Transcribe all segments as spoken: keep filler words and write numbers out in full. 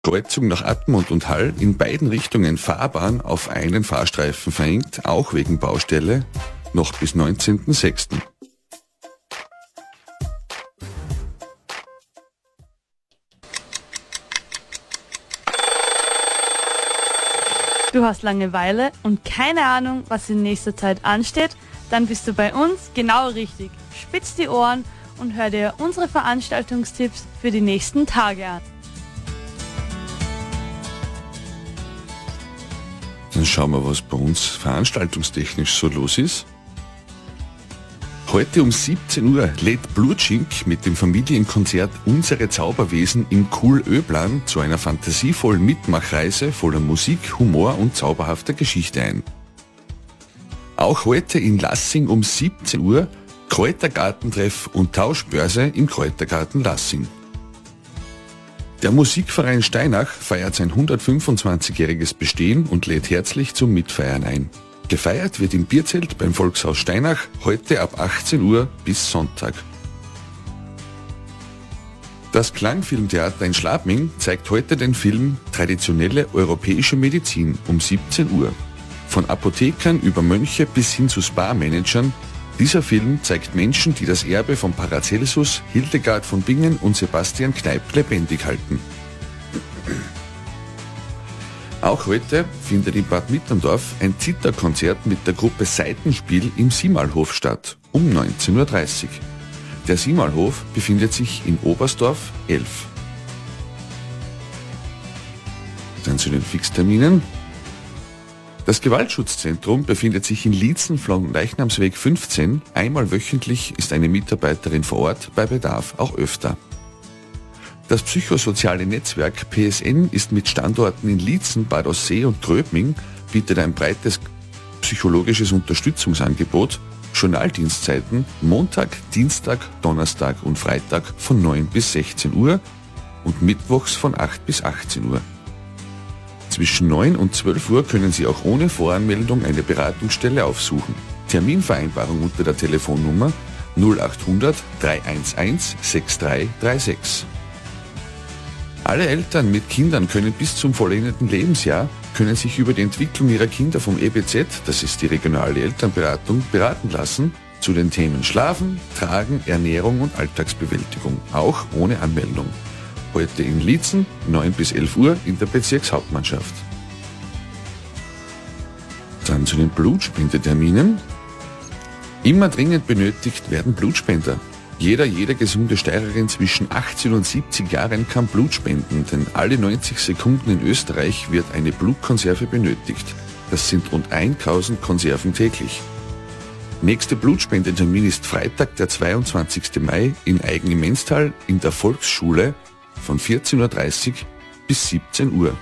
Kreuzung nach Admont und Hall in beiden Richtungen Fahrbahn auf einen Fahrstreifen verengt, auch wegen Baustelle, noch bis neunzehnten sechsten Du hast Langeweile und keine Ahnung, was in nächster Zeit ansteht? Dann bist du bei uns genau richtig. Spitz die Ohren und hör dir unsere Veranstaltungstipps für die nächsten Tage an. Dann schauen wir, was bei uns veranstaltungstechnisch so los ist. Heute um siebzehn Uhr lädt Blutschink mit dem Familienkonzert Unsere Zauberwesen im Cool-Ö-Plan zu einer fantasievollen Mitmachreise voller Musik, Humor und zauberhafter Geschichte ein. Auch heute in Lassing um siebzehn Uhr Kräutergartentreff und Tauschbörse im Kräutergarten Lassing. Der Musikverein Steinach feiert sein hundertfünfundzwanzigjähriges Bestehen und lädt herzlich zum Mitfeiern ein. Gefeiert wird im Bierzelt beim Volkshaus Steinach heute ab achtzehn Uhr bis Sonntag. Das Klangfilmtheater in Schladming zeigt heute den Film Traditionelle europäische Medizin um siebzehn Uhr. Von Apothekern über Mönche bis hin zu Spa-Managern, dieser Film zeigt Menschen, die das Erbe von Paracelsus, Hildegard von Bingen und Sebastian Kneipp lebendig halten. Auch heute findet in Bad Mitterndorf ein Zitherkonzert mit der Gruppe Seitenspiel im Simalhof statt, um neunzehn Uhr dreißig. Der Simalhof befindet sich in Oberstdorf elf. Dann zu den Fixterminen. Das Gewaltschutzzentrum befindet sich in Liezen vom Leichnamsweg fünfzehn. Einmal wöchentlich ist eine Mitarbeiterin vor Ort, bei Bedarf auch öfter. Das psychosoziale Netzwerk P S N ist mit Standorten in Liezen, Bad Aussee und Gröbming, bietet ein breites psychologisches Unterstützungsangebot, Journaldienstzeiten Montag, Dienstag, Donnerstag und Freitag von neun bis sechzehn Uhr und mittwochs von acht bis achtzehn Uhr. Zwischen neun und zwölf Uhr können Sie auch ohne Voranmeldung eine Beratungsstelle aufsuchen. Terminvereinbarung unter der Telefonnummer null achthundert dreihundertelf sechs drei drei sechs. Alle Eltern mit Kindern können bis zum vollendeten Lebensjahr können sich über die Entwicklung ihrer Kinder vom E B Z, das ist die regionale Elternberatung, beraten lassen zu den Themen Schlafen, Tragen, Ernährung und Alltagsbewältigung, auch ohne Anmeldung. Heute in Liezen, neun bis elf Uhr in der Bezirkshauptmannschaft. Dann zu den Blutspendeterminen. Immer dringend benötigt werden Blutspender. Jeder, jede gesunde Steirerin zwischen achtzehn und siebzig Jahren kann Blut spenden, denn alle neunzig Sekunden in Österreich wird eine Blutkonserve benötigt. Das sind rund tausend Konserven täglich. Nächster Blutspendetermin ist Freitag, der zweiundzwanzigsten Mai in Eigen im Menztal in der Volksschule von vierzehn Uhr dreißig bis siebzehn Uhr.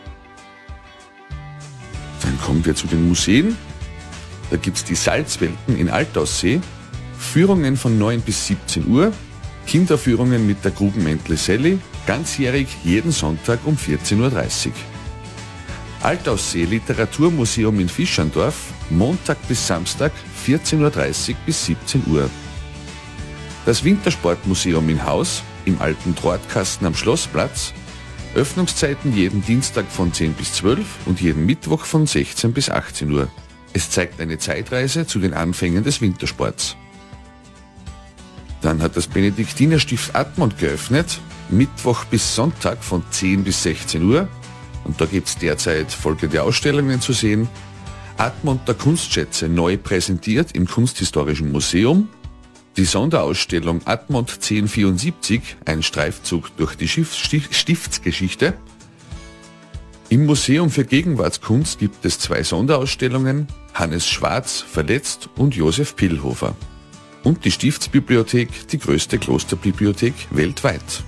Dann kommen wir zu den Museen. Da gibt es die Salzwelten in Altaussee, Führungen von neun bis siebzehn Uhr, Kinderführungen mit der Grubenmäntle Sally, ganzjährig jeden Sonntag um vierzehn Uhr dreißig. Altaussee Literaturmuseum in Fischandorf, Montag bis Samstag vierzehn Uhr dreißig bis siebzehn Uhr. Das Wintersportmuseum in Haus, im alten Drahtkasten am Schlossplatz, Öffnungszeiten jeden Dienstag von zehn bis zwölf und jeden Mittwoch von sechzehn bis achtzehn Uhr. Es zeigt eine Zeitreise zu den Anfängen des Wintersports. Dann hat das Benediktinerstift Admont geöffnet, Mittwoch bis Sonntag von zehn bis sechzehn Uhr. Und da gibt es derzeit folgende Ausstellungen zu sehen. Admont der Kunstschätze neu präsentiert im Kunsthistorischen Museum. Die Sonderausstellung Admont zehn vierundsiebzig, ein Streifzug durch die Stiftsgeschichte. Im Museum für Gegenwartskunst gibt es zwei Sonderausstellungen, Hannes Schwarz, Verletzt und Josef Pillhofer. Und die Stiftsbibliothek, die größte Klosterbibliothek weltweit.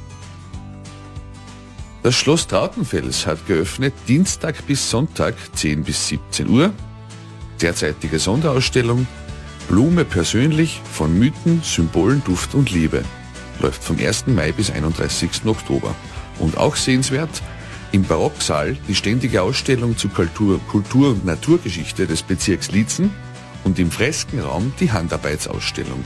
Das Schloss Trautenfels hat geöffnet Dienstag bis Sonntag zehn bis siebzehn Uhr. Derzeitige Sonderausstellung Blume persönlich von Mythen, Symbolen, Duft und Liebe. Läuft vom ersten Mai bis einunddreißigsten Oktober. Und auch sehenswert im Barocksaal die ständige Ausstellung zu Kultur, Kultur- und Naturgeschichte des Bezirks Liezen und im Freskenraum die Handarbeitsausstellung.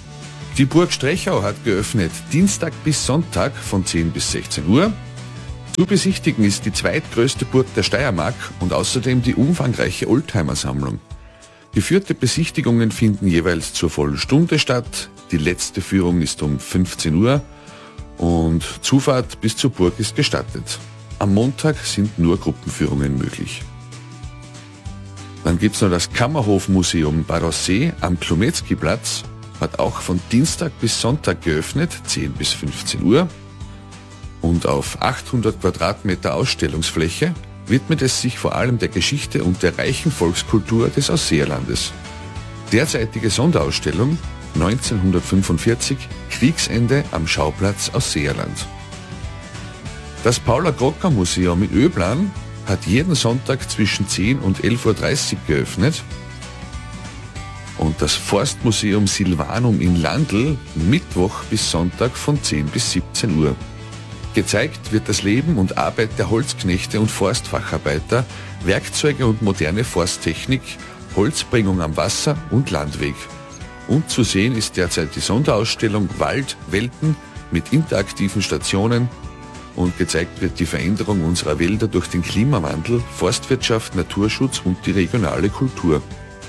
Die Burg Strechau hat geöffnet Dienstag bis Sonntag von zehn bis sechzehn Uhr. Zu besichtigen ist die zweitgrößte Burg der Steiermark und außerdem die umfangreiche Oldtimer-Sammlung. Geführte Besichtigungen finden jeweils zur vollen Stunde statt. Die letzte Führung ist um fünfzehn Uhr und Zufahrt bis zur Burg ist gestattet. Am Montag sind nur Gruppenführungen möglich. Dann gibt es noch das Kammerhofmuseum Barossee am Klometzki-Platz, hat auch von Dienstag bis Sonntag geöffnet, zehn bis fünfzehn Uhr. Und auf achthundert Quadratmeter Ausstellungsfläche widmet es sich vor allem der Geschichte und der reichen Volkskultur des Ausseerlandes. Derzeitige Sonderausstellung neunzehnhundertfünfundvierzig, Kriegsende am Schauplatz Ausseerland. Das Paula-Grocker-Museum in Öblan hat jeden Sonntag zwischen zehn und elf Uhr dreißig geöffnet und das Forstmuseum Silvanum in Landl Mittwoch bis Sonntag von zehn bis siebzehn Uhr. Gezeigt wird das Leben und Arbeit der Holzknechte und Forstfacharbeiter, Werkzeuge und moderne Forsttechnik, Holzbringung am Wasser und Landweg. Und zu sehen ist derzeit die Sonderausstellung Wald, Welten mit interaktiven Stationen und gezeigt wird die Veränderung unserer Wälder durch den Klimawandel, Forstwirtschaft, Naturschutz und die regionale Kultur.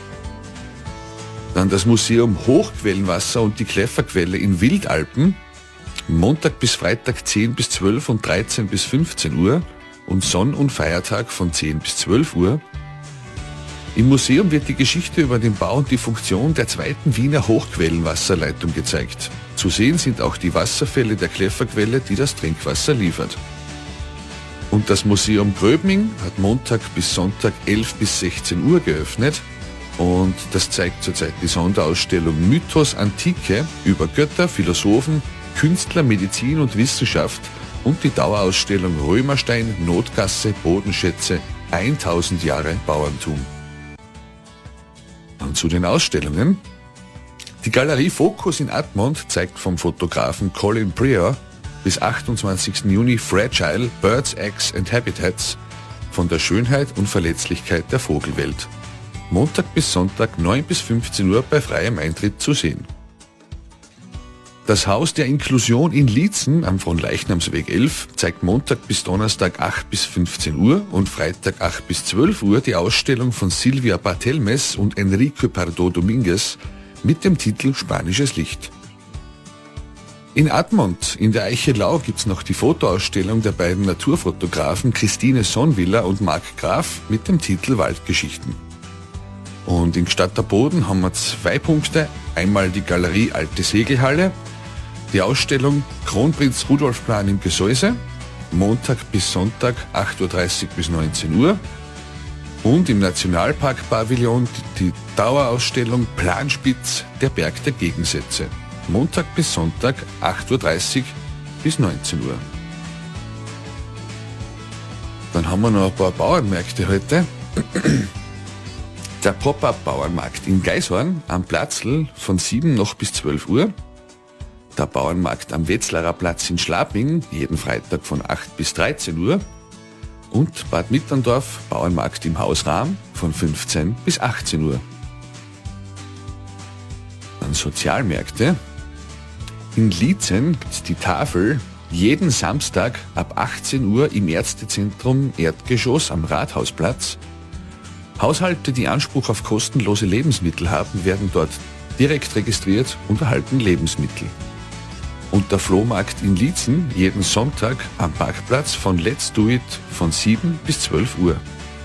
Dann das Museum Hochquellenwasser und die Kläfferquelle in Wildalpen, Montag bis Freitag zehn bis zwölf und dreizehn bis fünfzehn Uhr und Sonn- und Feiertag von zehn bis zwölf Uhr. Im Museum wird die Geschichte über den Bau und die Funktion der zweiten Wiener Hochquellenwasserleitung gezeigt. Zu sehen sind auch die Wasserfälle der Kläfferquelle, die das Trinkwasser liefert. Und das Museum Gröbming hat Montag bis Sonntag elf bis sechzehn Uhr geöffnet und das zeigt zurzeit die Sonderausstellung Mythos Antike über Götter, Philosophen, Künstler, Medizin und Wissenschaft und die Dauerausstellung Römerstein, Notgasse, Bodenschätze, tausend Jahre Bauerntum. Und zu den Ausstellungen. Die Galerie Focus in Admont zeigt vom Fotografen Colin Breer bis achtundzwanzigsten Juni Fragile, Birds, Eggs and Habitats von der Schönheit und Verletzlichkeit der Vogelwelt. Montag bis Sonntag neun bis fünfzehn Uhr bei freiem Eintritt zu sehen. Das Haus der Inklusion in Liezen am Fronleichnamsweg elf zeigt Montag bis Donnerstag acht bis fünfzehn Uhr und Freitag acht bis zwölf Uhr die Ausstellung von Silvia Bartelmes und Enrique Pardo Dominguez mit dem Titel Spanisches Licht. In Admont in der Eichelau gibt es noch die Fotoausstellung der beiden Naturfotografen Christine Sonnwiller und Marc Graf mit dem Titel Waldgeschichten. Und in Gstatterboden haben wir zwei Punkte, einmal die Galerie Alte Segelhalle, die Ausstellung Kronprinz Rudolfplan im Gesäuse, Montag bis Sonntag acht Uhr dreißig bis neunzehn Uhr und im Nationalpark-Pavillon die Dauerausstellung Planspitz, der Berg der Gegensätze, Montag bis Sonntag acht Uhr dreißig bis neunzehn Uhr. Dann haben wir noch ein paar Bauernmärkte heute. Der Pop-Up-Bauernmarkt in Geishorn am Platzl von sieben noch bis zwölf Uhr. Der Bauernmarkt am Wetzlarer Platz in Schlaping, jeden Freitag von acht bis dreizehn Uhr. Und Bad Mitterndorf, Bauernmarkt im Haus Rahm von fünfzehn bis achtzehn Uhr. Dann Sozialmärkte. In Liezen gibt es die Tafel jeden Samstag ab achtzehn Uhr im Ärztezentrum Erdgeschoss am Rathausplatz. Haushalte, die Anspruch auf kostenlose Lebensmittel haben, werden dort direkt registriert und erhalten Lebensmittel. Und der Flohmarkt in Liezen jeden Sonntag am Parkplatz von Let's Do It von sieben bis zwölf Uhr.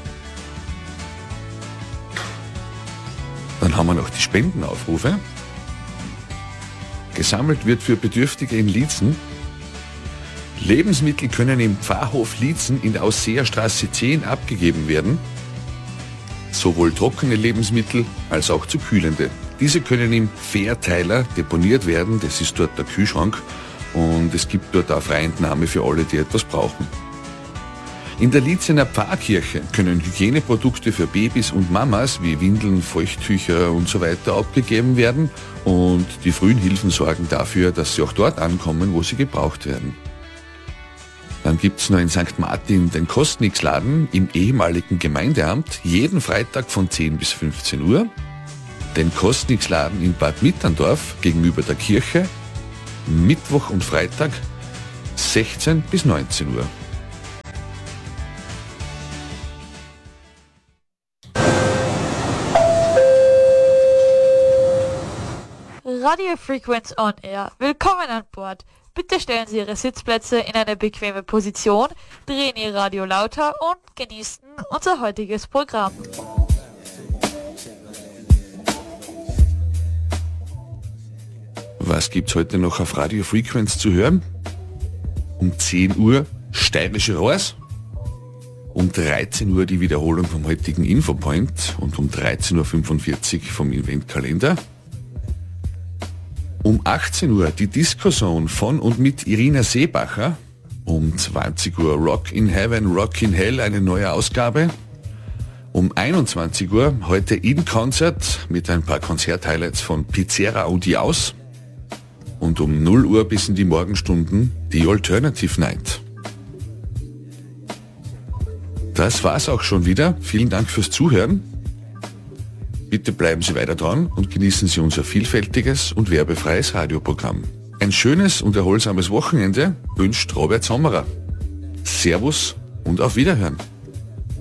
Dann haben wir noch die Spendenaufrufe. Gesammelt wird für Bedürftige in Liezen. Lebensmittel können im Pfarrhof Liezen in der Ausseerstraße zehn abgegeben werden. Sowohl trockene Lebensmittel als auch zu kühlende. Diese können im Verteiler deponiert werden, das ist dort der Kühlschrank und es gibt dort auch Freientnahme für alle, die etwas brauchen. In der Liezener Pfarrkirche können Hygieneprodukte für Babys und Mamas wie Windeln, Feuchttücher und so weiter abgegeben werden und die frühen Hilfen sorgen dafür, dass sie auch dort ankommen, wo sie gebraucht werden. Dann gibt es noch in Sankt Martin den Kostnix-Laden im ehemaligen Gemeindeamt, jeden Freitag von zehn bis fünfzehn Uhr. Den Kostnix-Laden in Bad Mitterndorf gegenüber der Kirche, Mittwoch und Freitag sechzehn bis neunzehn Uhr. Radio Frequenz on Air. Willkommen an Bord. Bitte stellen Sie Ihre Sitzplätze in eine bequeme Position, drehen Ihr Radio lauter und genießen unser heutiges Programm. Was gibt's heute noch auf Radio Frequenz zu hören? Um zehn Uhr Steirische Rohrs. Um dreizehn Uhr die Wiederholung vom heutigen Infopoint und um dreizehn Uhr fünfundvierzig vom Eventkalender. Um achtzehn Uhr die Disco-Zone von und mit Irina Seebacher. Um zwanzig Uhr Rock in Heaven, Rock in Hell, eine neue Ausgabe. Um einundzwanzig Uhr heute In-Concert mit ein paar Konzert-Highlights von Pizzera und Jaus. Und um null Uhr bis in die Morgenstunden die Alternative Night. Das war's auch schon wieder. Vielen Dank fürs Zuhören. Bitte bleiben Sie weiter dran und genießen Sie unser vielfältiges und werbefreies Radioprogramm. Ein schönes und erholsames Wochenende wünscht Robert Sommerer. Servus und auf Wiederhören.